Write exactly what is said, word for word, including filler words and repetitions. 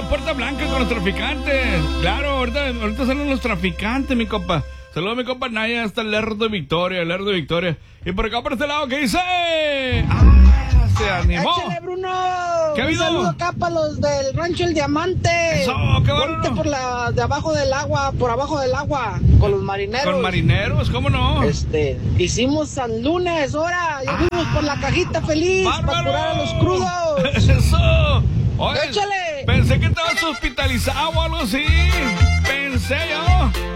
Puerta Blanca con los traficantes. Claro, ahorita, ahorita salen los traficantes, mi compa. Saludos a mi compa Naya, hasta el Lerdo de Victoria, el Lerdo de Victoria. Y por acá, por este lado, ¿qué dice? ¡Ah! Se animó. ¡Échale, Bruno! ¿Qué ha Un habido? saludo acá para los del Rancho El Diamante. Eso, qué Ponte bueno. por la de abajo del agua, por abajo del agua, con los marineros. Con marineros, ¿cómo no? Este, hicimos San Lunes, ahora, ya fuimos por la cajita feliz para ¡Bárbaro! curar a los crudos. Eso. Oye, ¡Échale! pensé que estabas hospitalizado o algo así. Pensé yo.